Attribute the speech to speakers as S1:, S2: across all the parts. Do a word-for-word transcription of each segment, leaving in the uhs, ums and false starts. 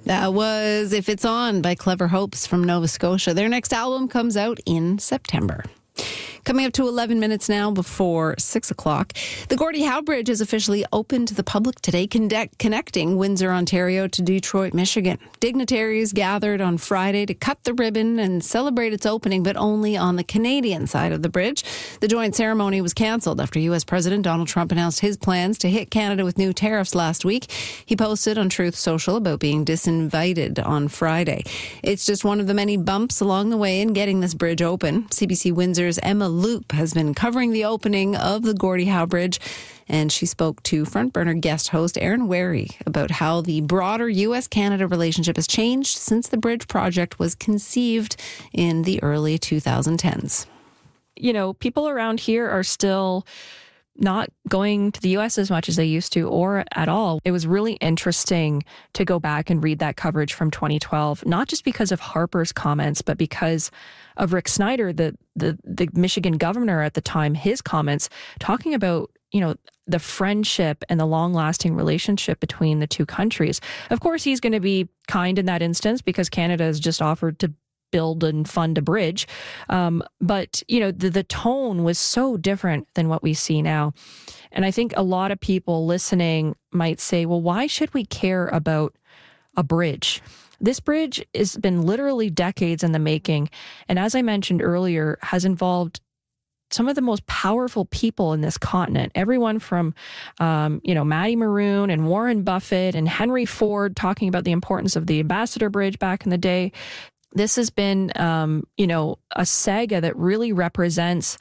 S1: That was If It's On by Clever Hopes from Nova Scotia. Their next album comes out in September. Coming up to eleven minutes now before six o'clock. The Gordie Howe Bridge is officially open to the public today, connect, connecting Windsor, Ontario to Detroit, Michigan. Dignitaries gathered on Friday to cut the ribbon and celebrate its opening, but only on the Canadian side of the bridge. The joint ceremony was cancelled after U S President Donald Trump announced his plans to hit Canada with new tariffs last week. He posted on Truth Social about being disinvited on Friday. It's just one of the many bumps along the way in getting this bridge open. C B C Windsor's Emma Loop has been covering the opening of the Gordie Howe Bridge, and she spoke to Front Burner guest host Aaron Wary about how the broader U S Canada relationship has changed since the bridge project was conceived in the early twenty tens.
S2: You know, people around here are still not going to the U S as much as they used to, or at all. It was really interesting to go back and read that coverage from twenty twelve, not just because of Harper's comments, but because of Rick Snyder, the the, the Michigan governor at the time, his comments talking about, you know, the friendship and the long-lasting relationship between the two countries. Of course, he's going to be kind in that instance because Canada has just offered to build and fund a bridge. Um, but, you know, the, the tone was so different than what we see now. And I think a lot of people listening might say, well, why should we care about a bridge? This bridge has been literally decades in the making. And as I mentioned earlier, has involved some of the most powerful people in this continent. Everyone from, um, you know, Matty Maroon and Warren Buffett and Henry Ford talking about the importance of the Ambassador Bridge back in the day. This has been, um, you know, a saga that really represents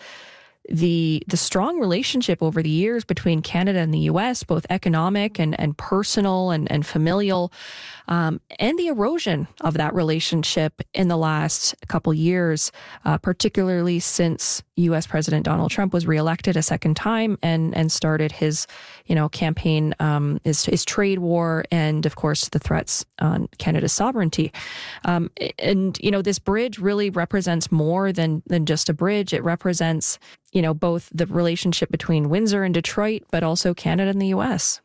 S2: the the strong relationship over the years between Canada and the U S, both economic and, and personal and, and familial, um, and the erosion of that relationship in the last couple years, uh, particularly since U S President Donald Trump was reelected a second time and and started his, you know, campaign, um, his, his trade war and, of course, the threats on Canada's sovereignty. Um, and, you know, this bridge really represents more than than just a bridge. It represents, you know, both the relationship between Windsor and Detroit, but also Canada and the U S.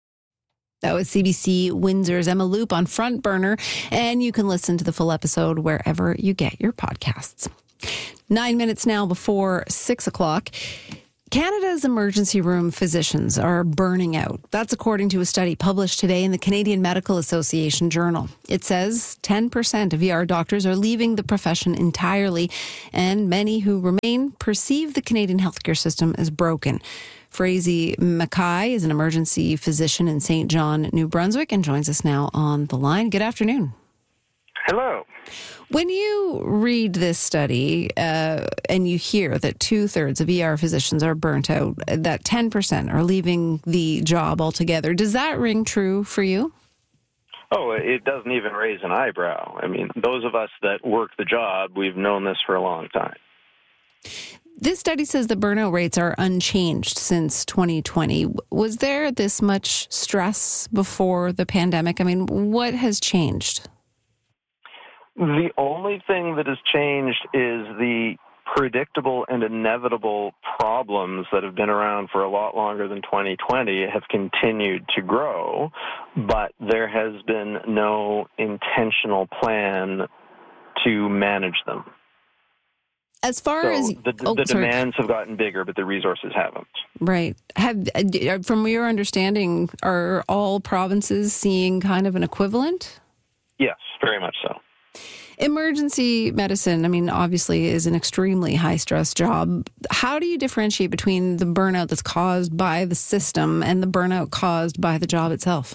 S1: That was C B C Windsor's Emma Loop on Front Burner, and you can listen to the full episode wherever you get your podcasts. Nine minutes now before six o'clock. Canada's emergency room physicians are burning out. That's according to a study published today in the Canadian Medical Association Journal. It says ten percent of E R doctors are leaving the profession entirely, and many who remain perceive the Canadian healthcare system as broken. Frazee Mackay is an emergency physician in Saint John, New Brunswick, and joins us now on the line. Good afternoon.
S3: Hello.
S1: When you read this study uh, and you hear that two-thirds of E R physicians are burnt out, that ten percent are leaving the job altogether, does that ring true for you?
S3: Oh, it doesn't even raise an eyebrow. I mean, those of us that work the job, we've known this for a long time.
S1: This study says the burnout rates are unchanged since twenty twenty. Was there this much stress before the pandemic? I mean, what has changed?
S3: The only thing that has changed is the predictable and inevitable problems that have been around for a lot longer than twenty twenty have continued to grow, but there has been no intentional plan to manage them.
S1: As far
S3: so
S1: as
S3: the,
S1: oh,
S3: the
S1: sorry.
S3: demands have gotten bigger, but the resources haven't.
S1: Right. Have, from your understanding, are all provinces seeing kind of an equivalent?
S3: Yes, very much so.
S1: Emergency medicine, I mean, obviously is an extremely high-stress job. How do you differentiate between the burnout that's caused by the system and the burnout caused by the job itself?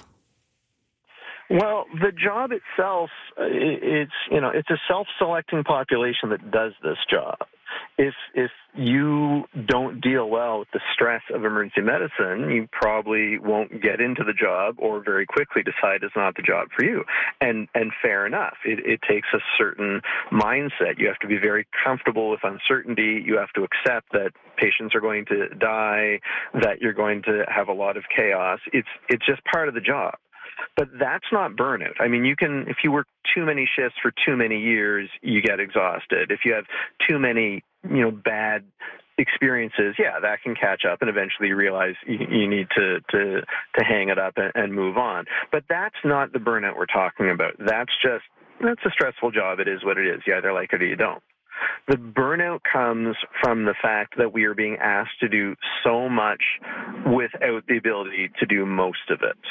S3: Well, the job itself, it's, you know, it's a self-selecting population that does this job. If if you don't deal well with the stress of emergency medicine, you probably won't get into the job or very quickly decide it's not the job for you. And and fair enough. It, it takes a certain mindset. You have to be very comfortable with uncertainty. You have to accept that patients are going to die, that you're going to have a lot of chaos. It's it's just part of the job. But that's not burnout. I mean, you can, if you work too many shifts for too many years, you get exhausted. If you have too many, you know, bad experiences, yeah, that can catch up, and eventually you realize you, you need to, to to hang it up and, and move on. But that's not the burnout we're talking about. That's just, that's a stressful job. It is what it is. You either like it or you don't. The burnout comes from the fact that we are being asked to do so much without the ability to do most of it.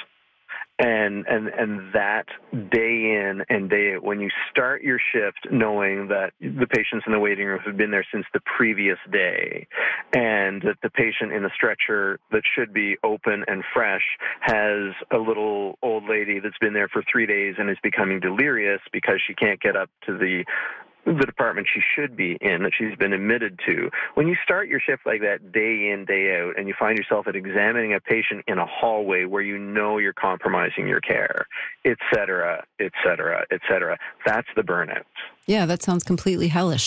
S3: And and and that day in and day out, when you start your shift knowing that the patients in the waiting room have been there since the previous day, and that the patient in the stretcher that should be open and fresh has a little old lady that's been there for three days and is becoming delirious because she can't get up to the the department she should be in, that she's been admitted to. When you start your shift like that day in, day out, and you find yourself at examining a patient in a hallway where you know you're compromising your care, et cetera, et cetera, et cetera, that's the burnout.
S1: Yeah, that sounds completely hellish.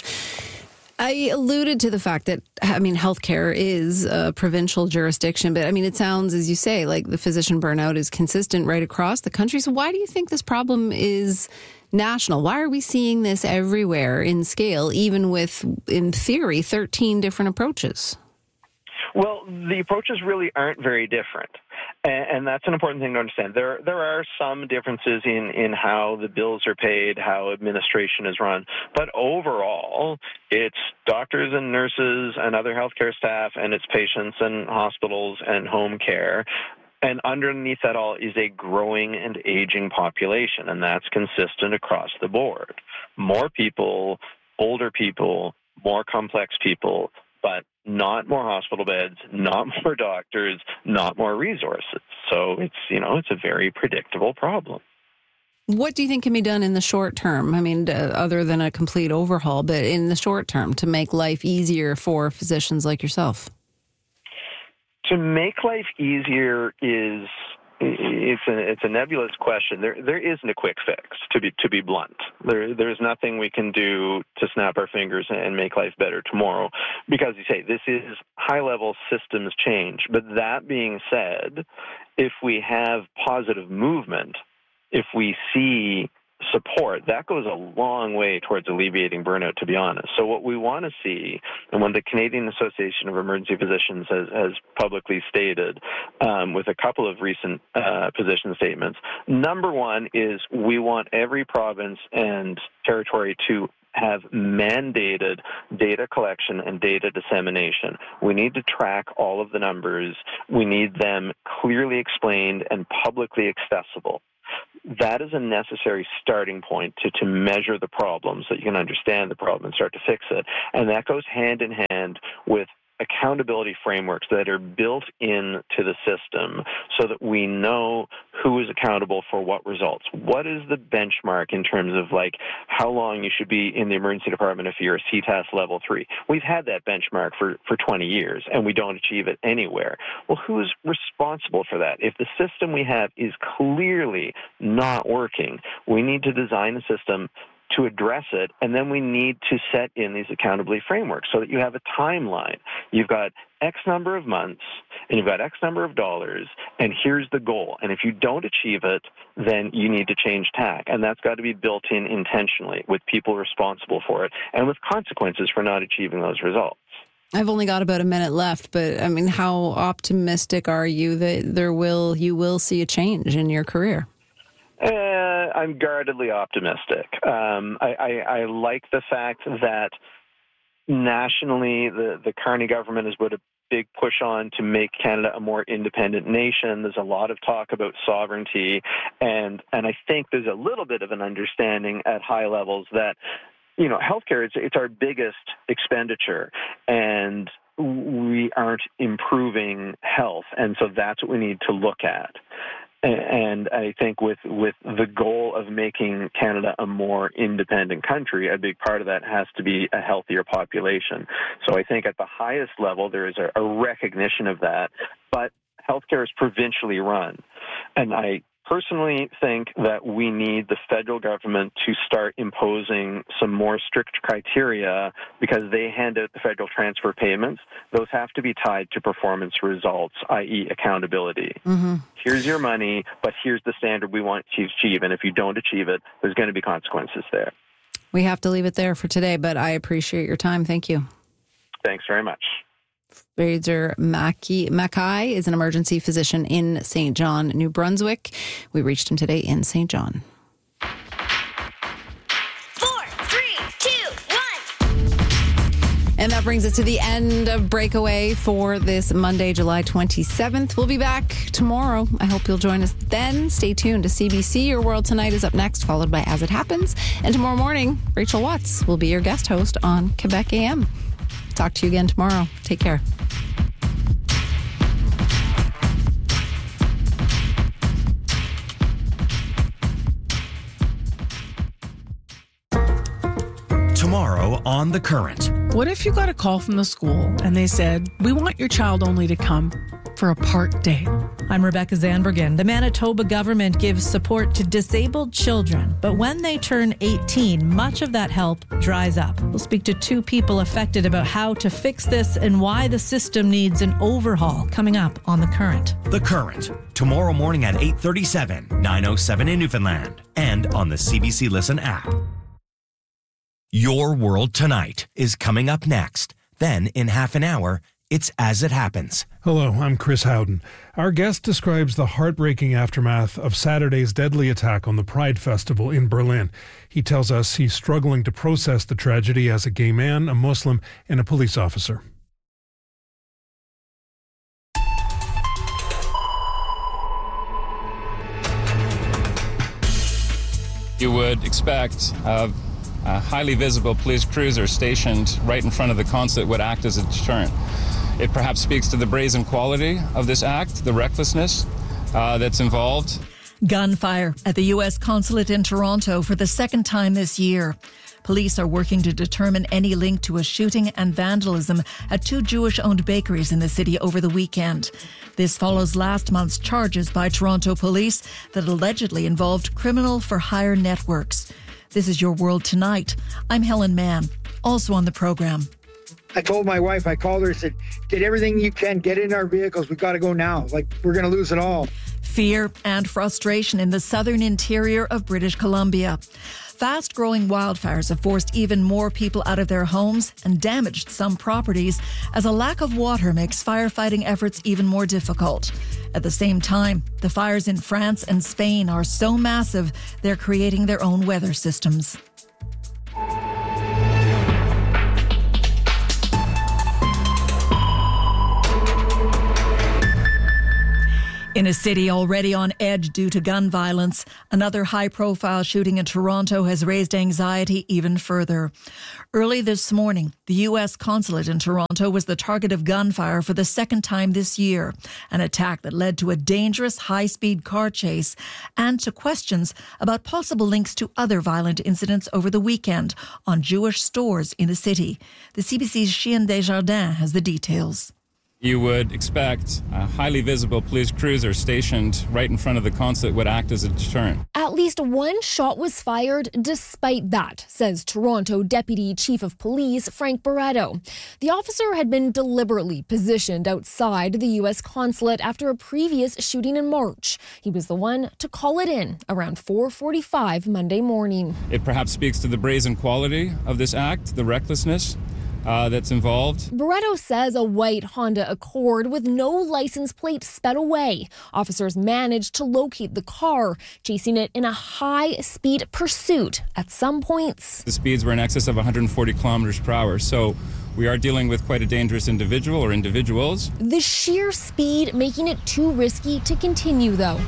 S1: I alluded to the fact that, I mean, healthcare is a provincial jurisdiction, but I mean, it sounds, as you say, like the physician burnout is consistent right across the country. So why do you think this problem is national? Why are we seeing this everywhere in scale, even with, in theory, thirteen different approaches?
S3: Well, the approaches really aren't very different. And that's an important thing to understand. There there are some differences in, in how the bills are paid, how administration is run. But overall, it's doctors and nurses and other healthcare staff, and it's patients and hospitals and home care. And underneath that all is a growing and aging population, and that's consistent across the board. More people, older people, more complex people, but not more hospital beds, not more doctors, not more resources. So it's, you know, it's a very predictable problem.
S1: What do you think can be done in the short term? I mean, uh, other than a complete overhaul, but in the short term to make life easier for physicians like yourself?
S3: To make life easier is it's a it's a nebulous question. There there isn't a quick fix, to be to be blunt. There there's nothing we can do to snap our fingers and make life better tomorrow, because you say this is high level systems change. But that being said, if we have positive movement, if we see support, that goes a long way towards alleviating burnout, to be honest. So what we want to see, and when the Canadian Association of Emergency Physicians has, has publicly stated um, with a couple of recent uh, position statements, number one is we want every province and territory to have mandated data collection and data dissemination. We need to track all of the numbers. We need them clearly explained and publicly accessible. That is a necessary starting point to, to measure the problems, so that you can understand the problem and start to fix it. And that goes hand in hand with accountability frameworks that are built into the system so that we know who is accountable for what results. What is the benchmark in terms of like how long you should be in the emergency department if you're a C T A S level three? We've had that benchmark for, for twenty years and we don't achieve it anywhere. Well, who's responsible for that? If the system we have is clearly not working, we need to design a system to address it, and then we need to set in these accountability frameworks so that you have a timeline. You've got X number of months, and you've got X number of dollars, and here's the goal. And if you don't achieve it, then you need to change tack. And that's got to be built in intentionally with people responsible for it and with consequences for not achieving those results.
S1: I've only got about a minute left, but I mean, how optimistic are you that there will you will see a change in your career?
S3: Uh, I'm guardedly optimistic. Um, I, I, I like the fact that nationally the, the Carney government has put a big push on to make Canada a more independent nation. There's a lot of talk about sovereignty, and, and I think there's a little bit of an understanding at high levels that, you know, healthcare, it's, it's our biggest expenditure, and we aren't improving health, and so that's what we need to look at. And I think with, with the goal of making Canada a more independent country, a big part of that has to be a healthier population. So I think at the highest level, there is a, a recognition of that. But healthcare is provincially run. And I personally think that we need the federal government to start imposing some more strict criteria because they hand out the federal transfer payments. Those have to be tied to performance results, that is accountability. Mm-hmm. Here's your money, but here's the standard we want you to achieve. And if you don't achieve it, there's going to be consequences there.
S1: We have to leave it there for today, but I appreciate your time. Thank you.
S3: Thanks very much.
S1: Fraser Mackay, Mackay is an emergency physician in Saint John, New Brunswick. We reached him today in Saint John.
S4: Four, three, two, one.
S1: And that brings us to the end of Breakaway for this Monday, July twenty-seventh. We'll be back tomorrow. I hope you'll join us then. Stay tuned to C B C. Your World Tonight is up next, followed by As It Happens. And tomorrow morning, Rachel Watts will be your guest host on Quebec A M. Talk to you again tomorrow. Take care.
S5: Tomorrow on The Current.
S6: What if you got a call from the school and they said, we want your child only to come for a part day?
S7: I'm Rebecca Zandbergen. The Manitoba government gives support to disabled children, but when they turn eighteen, much of that help dries up. We'll speak to two people affected about how to fix this and why the system needs an overhaul, coming up on The Current.
S5: The Current, tomorrow morning at eight thirty-seven, nine oh seven in Newfoundland, and on the C B C Listen app. Your World Tonight is coming up next. Then, in half an hour, it's As It Happens.
S8: Hello, I'm Chris Howden. Our guest describes the heartbreaking aftermath of Saturday's deadly attack on the Pride Festival in Berlin. He tells us he's struggling to process the tragedy as a gay man, a Muslim, and a police officer.
S9: You would expect uh, a highly visible police cruiser stationed right in front of the consulate would act as a deterrent. It perhaps speaks to the brazen quality of this act, the recklessness uh, that's involved.
S10: Gunfire at the U S consulate in Toronto for the second time this year. Police are working to determine any link to a shooting and vandalism at two Jewish-owned bakeries in the city over the weekend. This follows last month's charges by Toronto police that allegedly involved criminal for hire networks. This is Your World Tonight. I'm Helen Mann. Also on the program.
S11: I told my wife, I called her, said, get everything you can, get in our vehicles. We got to go now. Like, we're going to lose it all.
S10: Fear and frustration in the southern interior of British Columbia. Fast-growing wildfires have forced even more people out of their homes and damaged some properties as a lack of water makes firefighting efforts even more difficult. At the same time, the fires in France and Spain are so massive, they're creating their own weather systems. In a city already on edge due to gun violence, another high-profile shooting in Toronto has raised anxiety even further. Early this morning, the U S consulate in Toronto was the target of gunfire for the second time this year, an attack that led to a dangerous high-speed car chase and to questions about possible links to other violent incidents over the weekend on Jewish stores in the city. The C B C's Chien Desjardins has the details.
S9: You would expect a highly visible police cruiser stationed right in front of the consulate would act as a deterrent.
S12: At least one shot was fired despite that, says Toronto Deputy Chief of Police Frank Barretto. The officer had been deliberately positioned outside the U S consulate after a previous shooting in March. He was the one to call it in around four forty-five Monday morning.
S9: It perhaps speaks to the brazen quality of this act, the recklessness Uh, that's involved.
S12: Barretto says a white Honda Accord with no license plate sped away. Officers managed to locate the car, chasing it in a high-speed pursuit at some points.
S9: The speeds were in excess of one hundred forty kilometers per hour, so we are dealing with quite a dangerous individual or individuals.
S12: The sheer speed making it too risky to continue, though.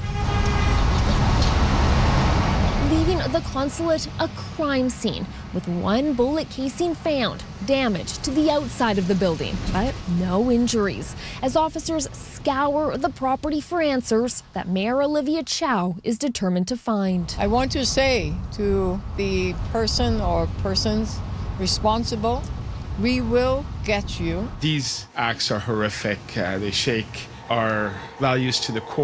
S12: Leaving the consulate a crime scene with one bullet casing found, damage to the outside of the building, but no injuries. As officers scour the property for answers that Mayor Olivia Chow is determined to find.
S13: I want to say to the person or persons responsible, we will get you.
S14: These acts are horrific. Uh, they shake our values to the core.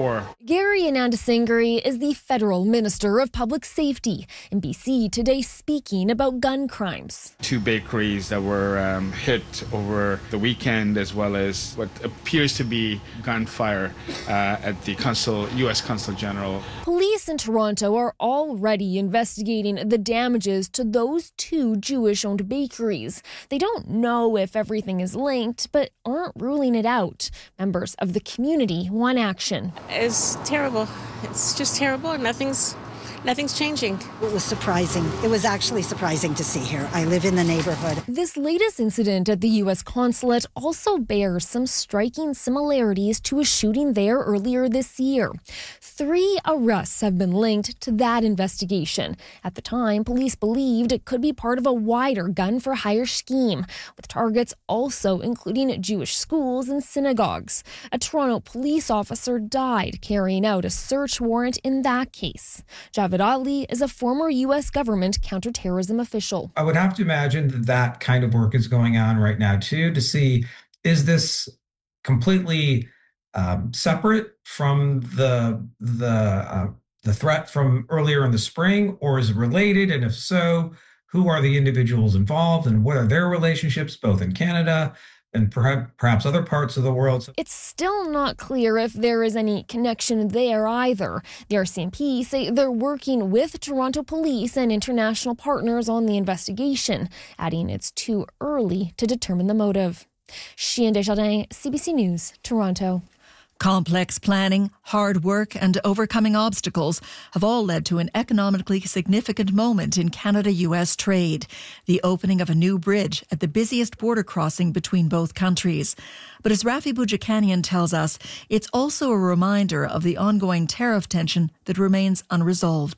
S12: Gary Anandasingri is the federal minister of public safety in B C today, speaking about gun crimes.
S14: Two bakeries that were um, hit over the weekend, as well as what appears to be gunfire uh, at the consul, U S Consul General.
S12: Police in Toronto are already investigating the damages to those two Jewish-owned bakeries. They don't know if everything is linked, but aren't ruling it out. Members of the community want action.
S15: It's terrible. It's just terrible, and nothing's nothing's changing.
S16: It was surprising. It was actually surprising to see here. I live in the neighborhood.
S12: This latest incident at the U S consulate also bears some striking similarities to a shooting there earlier this year. Three arrests have been linked to that investigation. At the time, police believed it could be part of a wider gun-for-hire scheme, with targets also including Jewish schools and synagogues. A Toronto police officer died carrying out a search warrant in that case. Javed Ali is a former U S government counterterrorism official.
S17: I would have to imagine that that kind of work is going on right now, too, to see, is this completely um, separate from the the uh, the threat from earlier in the spring, or is it related? And if so, who are the individuals involved and what are their relationships, both in Canada and perhaps, perhaps other parts of the world?
S12: It's still not clear if there is any connection there either. The R C M P say they're working with Toronto police and international partners on the investigation, adding it's too early to determine the motive. Chien Desjardins, C B C News, Toronto.
S10: Complex planning, hard work and overcoming obstacles have all led to an economically significant moment in Canada-U S trade, the opening of a new bridge at the busiest border crossing between both countries. But as Rafi Boudjikanian tells us, it's also a reminder of the ongoing tariff tension that remains unresolved.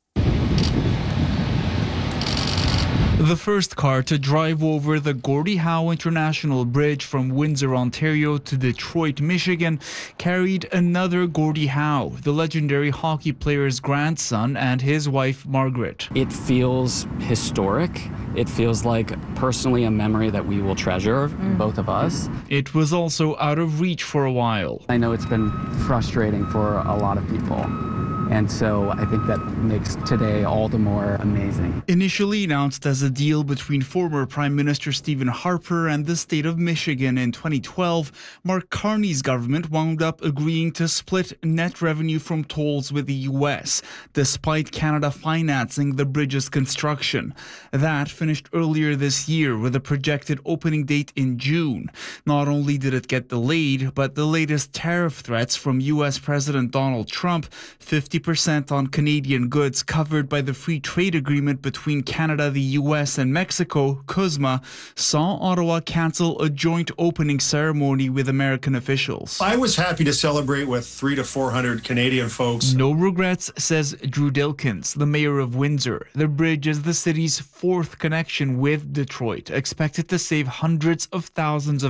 S18: The first car to drive over the Gordie Howe International Bridge from Windsor, Ontario to Detroit, Michigan, carried another Gordie Howe, the legendary hockey player's grandson, and his wife, Margaret.
S19: It feels historic. It feels like personally a memory that we will treasure, mm. both of us.
S18: It was also out of reach for a while.
S19: I know it's been frustrating for a lot of people. And so I think that makes today all the more amazing.
S18: Initially announced as a deal between former Prime Minister Stephen Harper and the state of Michigan in twenty twelve, Mark Carney's government wound up agreeing to split net revenue from tolls with the U S, despite Canada financing the bridge's construction. That finished earlier this year with a projected opening date in June. Not only did it get delayed, but the latest tariff threats from U S President Donald Trump, fifty percent on Canadian goods covered by the free trade agreement between Canada, the U S and Mexico, CUSMA, saw Ottawa cancel a joint opening ceremony with American officials.
S20: I was happy to celebrate with three to four hundred Canadian folks.
S18: No regrets, says Drew Dilkins, the mayor of Windsor. The bridge is the city's fourth connection with Detroit, expected to save hundreds of thousands of